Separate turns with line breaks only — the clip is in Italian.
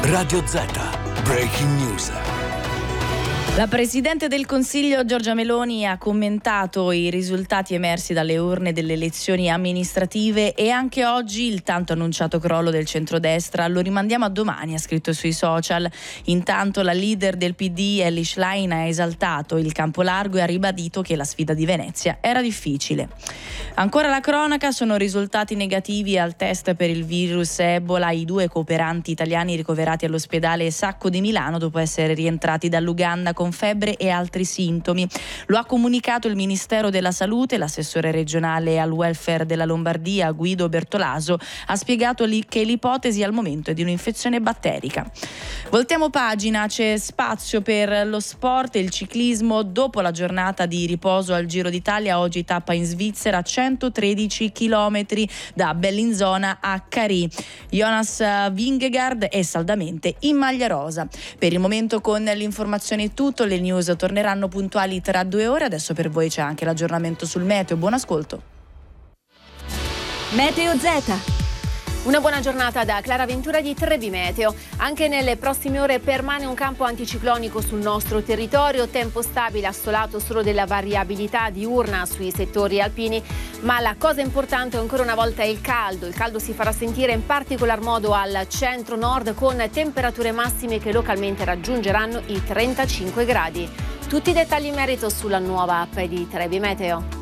Radio Z. Breaking News.
La Presidente del Consiglio Giorgia Meloni ha commentato i risultati emersi dalle urne delle elezioni amministrative e anche oggi il tanto annunciato crollo del centrodestra lo rimandiamo a domani, ha scritto sui social. Intanto la leader del PD, Elly Schlein, ha esaltato il campo largo e ha ribadito che la sfida di Venezia era difficile. Ancora la cronaca, sono risultati negativi al test per il virus Ebola i 2 cooperanti italiani ricoverati all'ospedale Sacco di Milano dopo essere rientrati dall'Uganda con febbre e altri sintomi. Lo ha comunicato il Ministero della Salute. L'assessore regionale al welfare della Lombardia, Guido Bertolaso, ha spiegato che l'ipotesi al momento è di un'infezione batterica. Voltiamo pagina, c'è spazio per lo sport e il ciclismo. Dopo la giornata di riposo al Giro d'Italia, oggi tappa in Svizzera, 113 chilometri da Bellinzona a Carì. Jonas Vingegaard è saldamente in maglia rosa. Per il momento con l'informazione è tutto, le news torneranno puntuali tra 2 ore. Adesso per voi c'è anche l'aggiornamento sul meteo. Buon ascolto.
Meteo Z. Una buona giornata da Clara Ventura di Trebi Meteo. Anche nelle prossime ore permane un campo anticiclonico sul nostro territorio, tempo stabile, assolato, solo della variabilità diurna sui settori alpini, ma la cosa importante ancora una volta è il caldo. Il caldo si farà sentire in particolar modo al centro-nord con temperature massime che localmente raggiungeranno i 35 gradi. Tutti i dettagli in merito sulla nuova app di Trebi Meteo.